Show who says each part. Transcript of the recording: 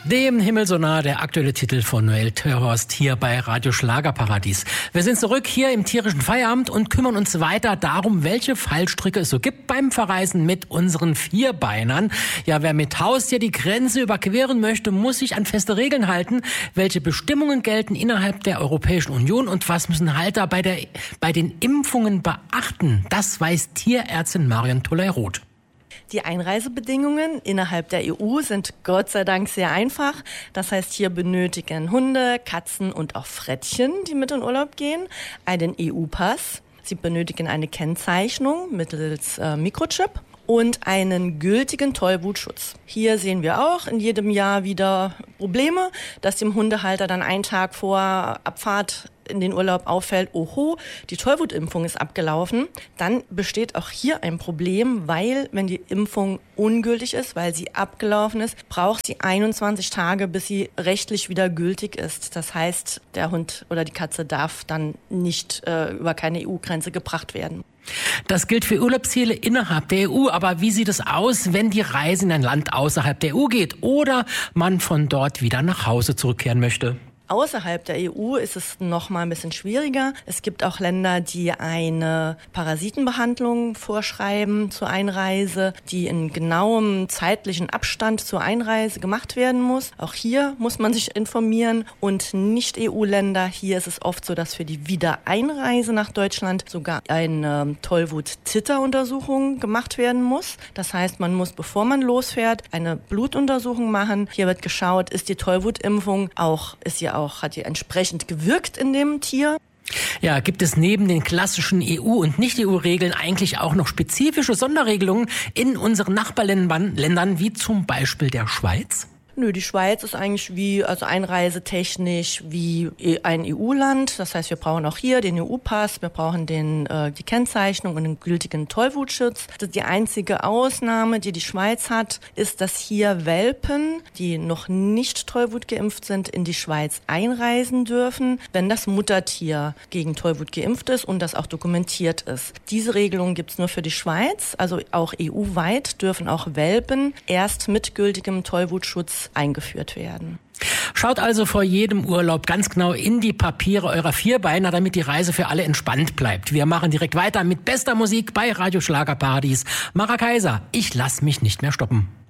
Speaker 1: Dem Himmel so nah, der aktuelle Titel von Noel Terhorst hier bei Radio Schlagerparadies. Wir sind zurück hier im tierischen Feierabend und kümmern uns weiter darum, welche Fallstricke es so gibt beim Verreisen mit unseren Vierbeinern. Ja, wer mit Haustier die Grenze überqueren möchte, muss sich an feste Regeln halten. Welche Bestimmungen gelten innerhalb der Europäischen Union und was müssen Halter bei den Impfungen beachten? Das weiß Tierärztin Marion Toley-Roth.
Speaker 2: Die Einreisebedingungen innerhalb der EU sind Gott sei Dank sehr einfach. Das heißt, hier benötigen Hunde, Katzen und auch Frettchen, die mit in Urlaub gehen, einen EU-Pass. Sie benötigen eine Kennzeichnung mittels Mikrochip und einen gültigen Tollwutschutz. Hier sehen wir auch in jedem Jahr wieder Probleme, dass dem Hundehalter dann einen Tag vor Abfahrt in den Urlaub auffällt, oho, die Tollwutimpfung ist abgelaufen. Dann besteht auch hier ein Problem, weil wenn die Impfung ungültig ist, weil sie abgelaufen ist, braucht sie 21 Tage, bis sie rechtlich wieder gültig ist. Das heißt, der Hund oder die Katze darf dann nicht über keine EU-Grenze gebracht werden.
Speaker 1: Das gilt für Urlaubsziele innerhalb der EU, aber wie sieht es aus, wenn die Reise in ein Land außerhalb der EU geht oder man von dort wieder nach Hause zurückkehren möchte?
Speaker 2: Außerhalb der EU ist es noch mal ein bisschen schwieriger. Es gibt auch Länder, die eine Parasitenbehandlung vorschreiben zur Einreise, die in genauem zeitlichen Abstand zur Einreise gemacht werden muss. Auch hier muss man sich informieren. Und Nicht-EU-Länder, hier ist es oft so, dass für die Wiedereinreise nach Deutschland sogar eine Tollwut-Titer-Untersuchung gemacht werden muss. Das heißt, man muss, bevor man losfährt, eine Blutuntersuchung machen. Hier wird geschaut, ist die Tollwutimpfung hat die entsprechend gewirkt in dem Tier.
Speaker 1: Ja, gibt es neben den klassischen EU- und Nicht-EU-Regeln eigentlich auch noch spezifische Sonderregelungen in unseren Nachbarländern, wie zum Beispiel der Schweiz?
Speaker 2: Nö, die Schweiz ist eigentlich einreisetechnisch wie ein EU-Land. Das heißt, wir brauchen auch hier den EU-Pass, wir brauchen die Kennzeichnung und den gültigen Tollwutschutz. Die einzige Ausnahme, die Schweiz hat, ist, dass hier Welpen, die noch nicht Tollwut geimpft sind, in die Schweiz einreisen dürfen, wenn das Muttertier gegen Tollwut geimpft ist und das auch dokumentiert ist. Diese Regelung gibt's nur für die Schweiz, also auch EU-weit dürfen auch Welpen erst mit gültigem Tollwutschutz eingeführt werden.
Speaker 1: Schaut also vor jedem Urlaub ganz genau in die Papiere eurer Vierbeiner, damit die Reise für alle entspannt bleibt. Wir machen direkt weiter mit bester Musik bei Radio Schlagerparadies. Mara Kaiser, ich lass mich nicht mehr stoppen.